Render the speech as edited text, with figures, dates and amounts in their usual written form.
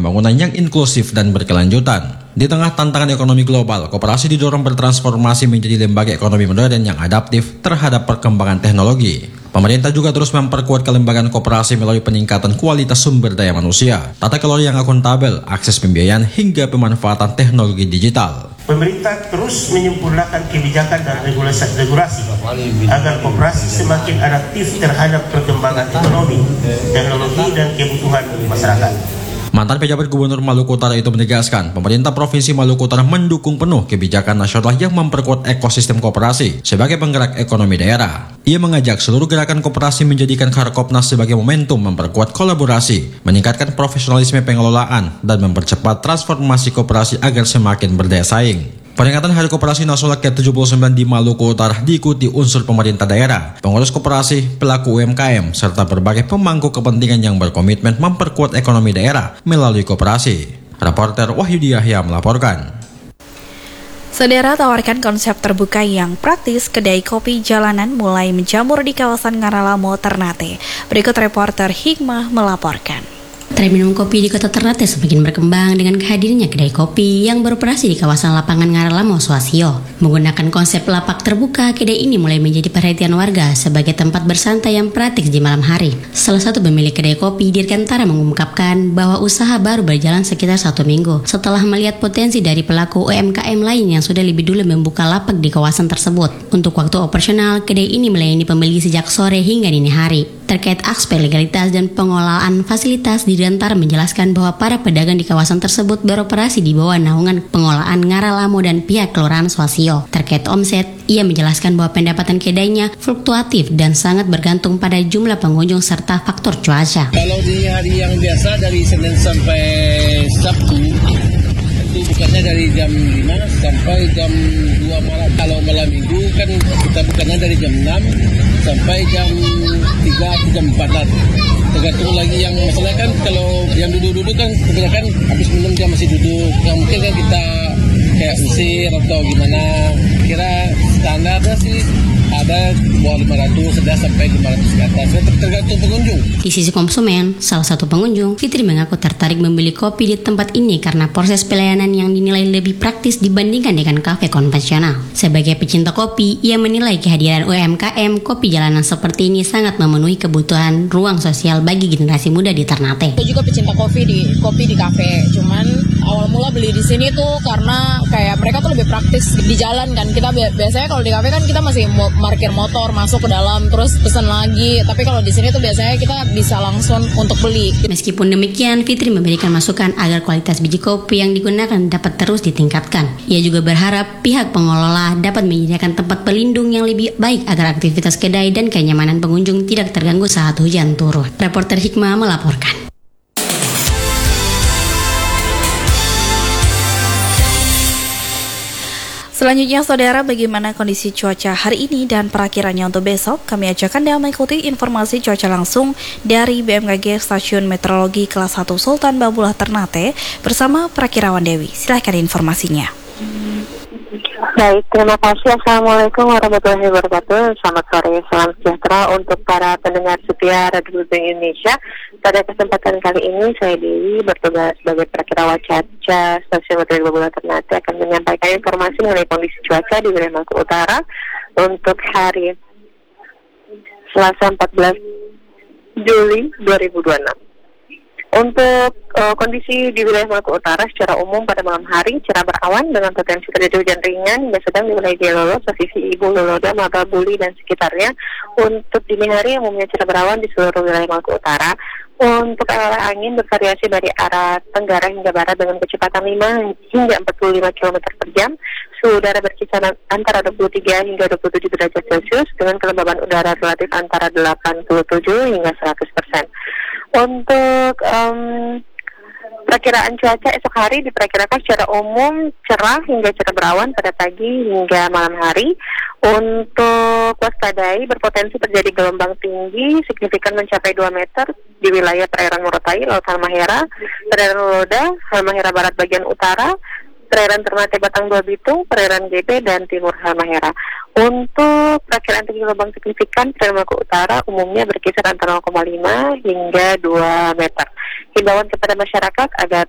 pembangunan yang inklusif dan berkelanjutan. Di tengah tantangan ekonomi global, koperasi didorong bertransformasi menjadi lembaga ekonomi modern yang adaptif terhadap perkembangan teknologi. Pemerintah juga terus memperkuat kelembagaan koperasi melalui peningkatan kualitas sumber daya manusia, tata kelola yang akuntabel, akses pembiayaan hingga pemanfaatan teknologi digital. Pemerintah terus menyempurnakan kebijakan dan regulasi agar koperasi semakin adaptif terhadap perkembangan ekonomi, teknologi, dan kebutuhan masyarakat. Mantan pejabat Gubernur Maluku Utara itu menegaskan, pemerintah Provinsi Maluku Utara mendukung penuh kebijakan nasional yang memperkuat ekosistem koperasi sebagai penggerak ekonomi daerah. Ia mengajak seluruh gerakan koperasi menjadikan Karkopnas sebagai momentum memperkuat kolaborasi, meningkatkan profesionalisme pengelolaan, dan mempercepat transformasi koperasi agar semakin berdaya saing. Peringatan Hari Koperasi Nasional ke-79 di Maluku Utara diikuti unsur pemerintah daerah, pengurus koperasi, pelaku UMKM, serta berbagai pemangku kepentingan yang berkomitmen memperkuat ekonomi daerah melalui koperasi. Reporter Wahyudi Yahya melaporkan. Saudara, tawarkan konsep terbuka yang praktis, kedai kopi jalanan mulai menjamur di kawasan Ngaralamo, Ternate. Berikut reporter Hikmah melaporkan. Tren minum kopi di kota Ternate semakin berkembang dengan kehadirannya kedai kopi yang beroperasi di kawasan lapangan Ngaralamo, Suasio. Menggunakan konsep lapak terbuka, kedai ini mulai menjadi perhatian warga sebagai tempat bersantai yang praktis di malam hari. Salah satu pemilik kedai kopi, Dirgantara, mengungkapkan bahwa usaha baru berjalan sekitar 1 minggu setelah melihat potensi dari pelaku UMKM lain yang sudah lebih dulu membuka lapak di kawasan tersebut. Untuk waktu operasional, kedai ini melayani pembeli sejak sore hingga dini hari. Terkait aspek legalitas dan pengelolaan fasilitas, Dirgantara menjelaskan bahwa para pedagang di kawasan tersebut beroperasi di bawah naungan pengelolaan Ngaralamo dan pihak Kelurahan Suasio. Terkait omset, ia menjelaskan bahwa pendapatan kedainya fluktuatif dan sangat bergantung pada jumlah pengunjung serta faktor cuaca. Kalau di hari yang biasa dari Senin sampai Sabtu, itu bukannya dari jam 5 sampai jam 2 malam. Kalau malam minggu kan kita bukannya dari jam 6 sampai jam 3 atau jam 4. Tergantung lagi yang masalah kan, kalau yang duduk-duduk kan kebanyakan habis minum dia masih duduk. Yang mungkin kan kita kayak usir atau gimana. Kira standarnya sih ada bawah 500, sedang sampai 500 ke atas. Tergantung pengunjung. Di sisi konsumen, salah satu pengunjung, Fitri, mengaku tertarik membeli kopi di tempat ini karena proses pelayanan yang dinilai lebih praktis dibandingkan dengan kafe konvensional. Sebagai pecinta kopi, ia menilai kehadiran UMKM kopi jalanan seperti ini sangat memenuhi kebutuhan ruang sosial bagi generasi muda di Ternate. Saya juga pecinta kopi di kafe, cuman awal mula beli di sini tuh karena kayak mereka tuh lebih praktis di jalan kan. Kita biasanya kalau di kafe kan kita masih parkir motor, masuk ke dalam, terus pesan lagi. Tapi kalau di sini tuh biasanya kita bisa langsung untuk beli. Meskipun demikian, Fitri memberikan masukan agar kualitas biji kopi yang digunakan dapat terus ditingkatkan. Ia juga berharap pihak pengelola dapat menyediakan tempat pelindung yang lebih baik agar aktivitas kedai dan kenyamanan pengunjung tidak terganggu saat hujan turun. Reporter Hikmah melaporkan. Selanjutnya, saudara, bagaimana kondisi cuaca hari ini dan perakirannya untuk besok? Kami ajak Anda mengikuti informasi cuaca langsung dari BMKG Stasiun Meteorologi Kelas 1 Sultan Babullah Ternate bersama Prakirawan Dewi. Silahkan informasinya. Baik, terima kasih. Assalamualaikum warahmatullahi wabarakatuh. Selamat sore, salam sejahtera untuk para pendengar setia Radio Bank Indonesia. Pada kesempatan kali ini, saya Dewi bertugas sebagai perakirawan cuaca Stasiun Meteorologi Babullah Ternate akan menyampaikan informasi mengenai kondisi cuaca di wilayah Maluku Utara untuk hari Selasa 14 Juli 2026. Untuk kondisi di wilayah Maluku Utara secara umum pada malam hari cerah berawan dengan potensi terjadi hujan ringan hingga sedang di wilayah Jaya Lolo, Sasisi Ibu, Loloda, Mababuli dan sekitarnya. Untuk dini hari umumnya cerah berawan di seluruh wilayah Maluku Utara. Untuk arah angin bervariasi dari arah tenggara hingga barat dengan kecepatan 5 hingga 45 km per jam. Suhu udara berkisar antara 23 hingga 27 derajat Celcius dengan kelembaban udara relatif antara 87 hingga 100%. Untuk perakiraan cuaca esok hari diperkirakan secara umum cerah hingga cerah berawan pada pagi hingga malam hari. Untuk waspadai berpotensi terjadi gelombang tinggi signifikan mencapai 2 meter di wilayah perairan Morotai, Laut Halmahera, perairan Loloda, Halmahera Barat bagian utara, perairan Ternate Batang Dua Bitung, perairan GB dan timur Halmahera. Untuk perakiraan tinggi gelombang signifikan perairan Maluku Utara umumnya berkisar antara 0,5 hingga 2 meter. Himbauan kepada masyarakat agar